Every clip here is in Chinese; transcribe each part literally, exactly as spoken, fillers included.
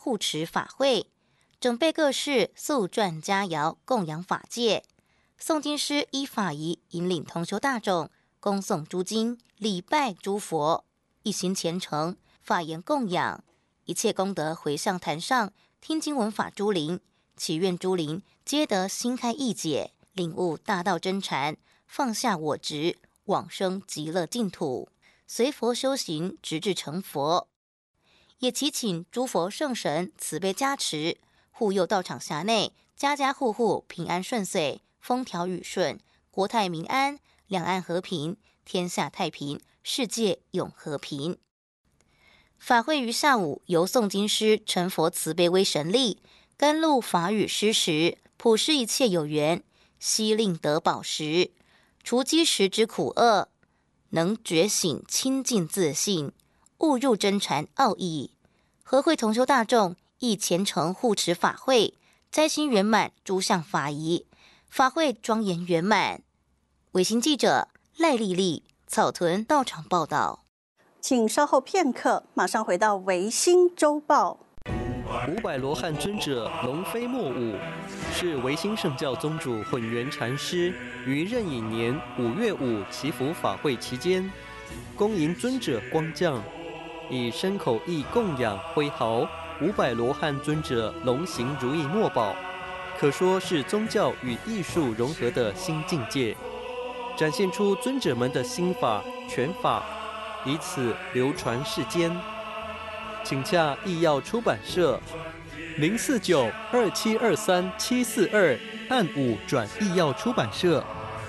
护持法会，整备各式素传佳肴供养法界。诵经师依法仪引领同修大众恭诵诸经，礼拜诸佛，一心虔诚，法言供养，一切功德回向坛上听经闻法诸灵，祈愿诸灵皆得心开意解，领悟大道真禅，放下我执，往生极乐净土，随佛修行，直至成佛。也祈请诸佛圣神慈悲加持，护佑道场辖内家家户户平安顺遂，风调雨顺，国泰民安，两岸和平，天下太平，世界永和平。法会于下午由诵经师成佛慈悲威神力，甘露法语施食，普施一切有缘，悉令得饱食，除饥食之苦厄，能觉醒清净自信，悟入真禅奥义。和会同修大众亦虔诚护持法会，斋心圆满，诸项法仪，法会庄严圆满。卫星记者赖丽丽草屯到场报道。 请稍后片刻，马上回到维新周报。 五百罗汉尊者龙飞莫舞，是维新圣教宗主混元禅师于壬寅年五月五祈福法会期间，恭迎尊者光降，以身口意供养挥毫五百罗汉尊者龙行如意墨宝，可说是宗教与艺术融合的新境界，展现出尊者们的心法拳法，以此流传世间。请洽艺药出版社零四九二七二三七四二，按五转艺药出版社。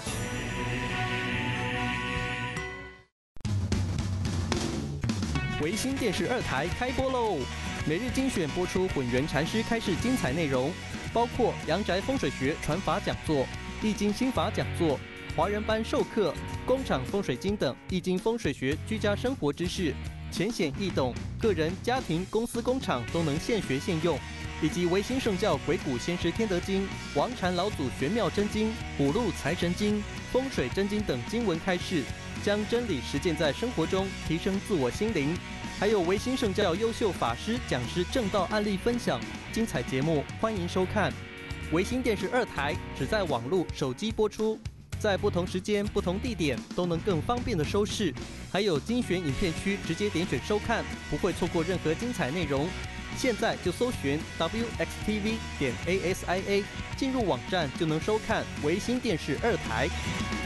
维新电视二台开播喽！每日精选播出混元禅师开示精彩内容，包括阳宅风水学传法讲座、易经心法讲座、华人班授课、工厂风水经等易经风水学居家生活知识，浅显易懂，个人、家庭、公司、工厂都能现学现用，以及维新圣教鬼谷先师天德经、王禅老祖玄妙真经、五路财神经、风水真经等经文开示，将真理实践在生活中，提升自我心灵。还有维新圣教优秀法师讲师正道案例分享，精彩节目欢迎收看。维新电视二台只在网络、手机播出，在不同时间、不同地点都能更方便的收视。还有精选影片区，直接点选收看，不会错过任何精彩内容。现在就搜寻 W X T V 点 A S I A， 进入网站就能收看维新电视二台。